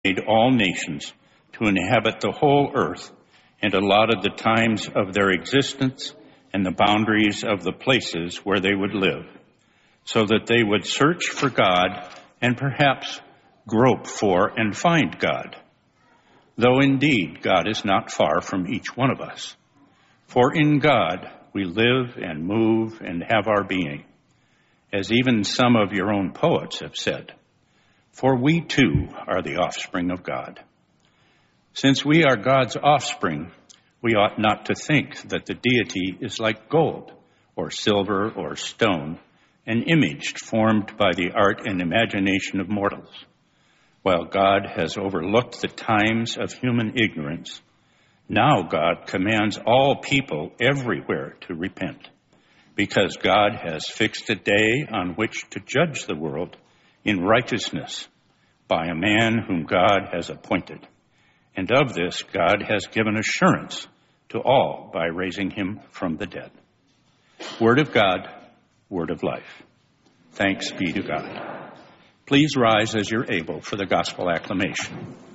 made all nations to inhabit the whole earth and allotted the times of their existence and the boundaries of the places where they would live, so that they would search for God and perhaps grope for and find God. Though indeed God is not far from each one of us. For in God we live and move and have our being, as even some of your own poets have said. For we too are the offspring of God. Since we are God's offspring, we ought not to think that the deity is like gold or silver or stone, an image formed by the art and imagination of mortals. While God has overlooked the times of human ignorance, now God commands all people everywhere to repent, because God has fixed a day on which to judge the world in righteousness by a man whom God has appointed. And of this God has given assurance to all by raising him from the dead. Word of God, word of life. Thanks be to God. Please rise as you're able for the gospel acclamation.